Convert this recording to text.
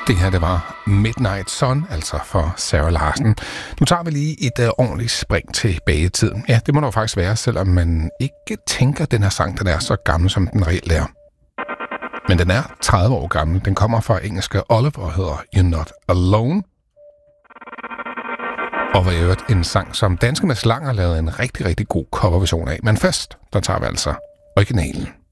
Det her, det var Midnight Sun, altså for Sarah Larsen. Nu tager vi lige et ordentligt spring tilbage i tiden. Ja, det må der faktisk være, selvom man ikke tænker, at den her sang den er så gammel, som den reelt er. Men den er 30 år gammel. Den kommer fra engelske Oliver og hedder You're Not Alone. Og var i øvrigt en sang, som danske Mads Langer lavede en rigtig, rigtig god coverversion af. Men først, der tager vi altså originalen.